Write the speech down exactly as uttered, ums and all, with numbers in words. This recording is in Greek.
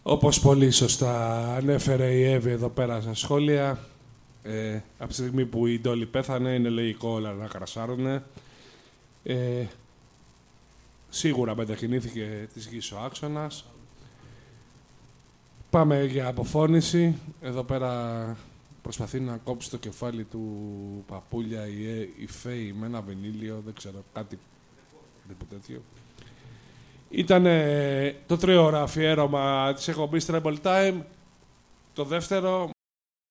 Όπως πολύ σωστά ανέφερε η Εύη εδώ πέρα στα σχόλια, ε, από τη στιγμή που η Ντόλη πέθανε, είναι λογικό όλα να κρασάρουνε. Ε, σίγουρα μετακινήθηκε της γης ο άξονας. Πάμε για αποφώνηση. Εδώ πέρα προσπαθεί να κόψει το κεφάλι του παππούλια η, η Φέη με ένα βινίλιο, δεν ξέρω, κάτι τέτοιο. Ήταν το τρίωρο αφιέρωμα της εκπομπής Treble Time. Το δεύτερο